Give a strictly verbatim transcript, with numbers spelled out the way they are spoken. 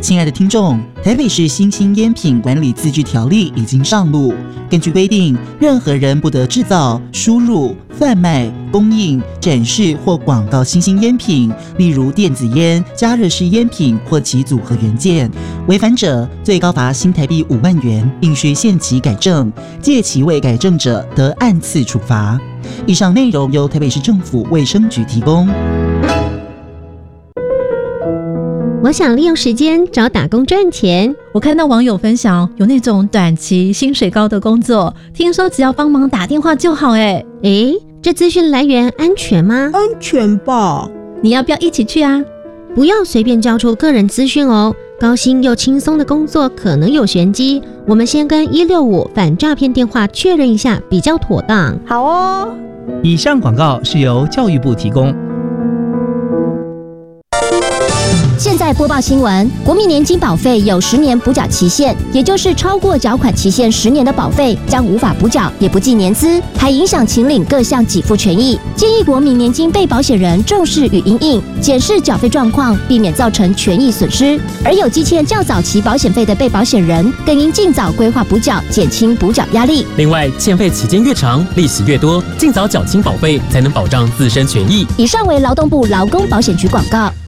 亲爱的听众，台北市新兴烟品管理自治条例已经上路。根据规定，任何人不得制造、输入、贩卖、供应、展示或广告新兴烟品，例如电子烟、加热式烟品或其组合元件。违反者，最高罚新台币五万元，并需限期改正；届期未改正者，得按次处罚。以上内容由台北市政府卫生局提供。 我想利用时间找打工赚钱。 我看到网友分享有那种短期薪水高的工作，听说只要帮忙打电话就好。哎诶，这资讯来源安全吗？ 安全吧。 你要不要一起去啊？ 不要随便交出个人资讯哦，高薪又轻松的工作可能有玄机，我们先跟一六五反诈骗电话确认一下比较妥当。 好哦。 以上广告是由教育部提供。 现在播报新闻，国民年金保费有十年补缴期限，也就是超过缴款期限十年的保费将无法补缴，也不计年资，还影响请领各项给付权益。建议国民年金被保险人重视与因应，检视缴费状况，避免造成权益损失。而有积欠较早期保险费的被保险人，更应尽早规划补缴，减轻补缴压力。 另外，欠费期间越长，利息越多，尽早缴清保费，才能保障自身权益。 以上为劳动部劳工保险局广告。